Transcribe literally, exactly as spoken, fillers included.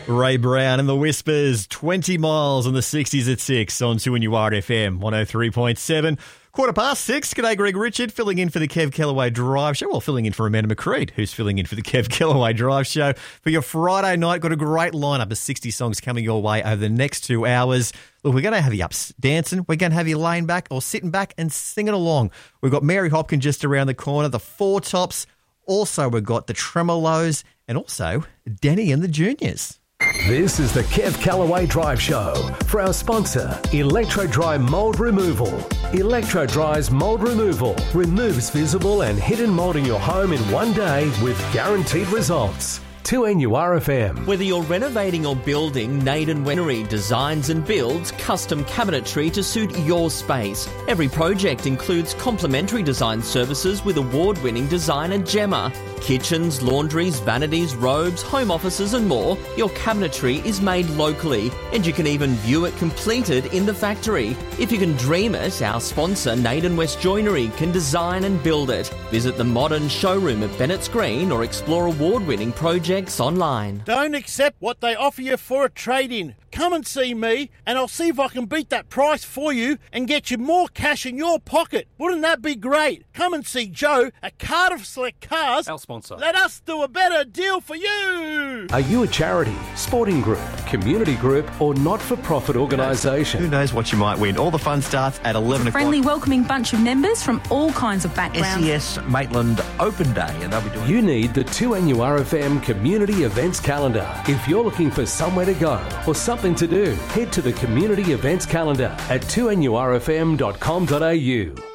Ray Brown and the Whispers, twenty miles on the sixties at six on two N U R F M, one oh three point seven. Quarter past six. G'day, Greg Richard, filling in for the Kev Kellaway Drive Show. Well, filling in for Amanda McCreed, who's filling in for the Kev Kellaway Drive Show. For your Friday night, got a great lineup of sixty songs coming your way over the next two hours. Look, we're going to have you up dancing. We're going to have you laying back or sitting back and singing along. We've got Mary Hopkins just around the corner, the Four Tops. Also, we've got the Tremolos and also Denny and the Juniors. This is the Kev Kellaway Drive Show for our sponsor, Electro Dry Mold Removal. Electro Dry's Mold Removal removes visible and hidden mold in your home in one day with guaranteed results. two N U R F M. Whether you're renovating or building, Naden Wenery designs and builds custom cabinetry to suit your space. Every project includes complimentary design services with award-winning designer Gemma. Kitchens, laundries, vanities, robes, home offices and more. Your cabinetry is made locally and you can even view it completed in the factory. If you can dream it, our sponsor Naden West Joinery can design and build it. Visit the modern showroom at Bennett's Green or explore award-winning projects online. Don't accept what they offer you for a trade-in. Come and see me and I'll see if I can beat that price for you and get you more cash in your pocket. Wouldn't that be great? Come and see Joe at Cardiff Select Cars. Our sponsor. Let us do a better deal for you. Are you a charity, sporting group, community group or not-for-profit organisation? Who knows what you might win? All the fun starts at eleven o'clock. Friendly, welcoming bunch of members from all kinds of backgrounds. S E S Maitland Open Day, and they'll be doing... You need the two N U R F M Community Events Calendar. If you're looking for somewhere to go or something to do, head to the Community Events Calendar at two N U R F M dot com dot A U.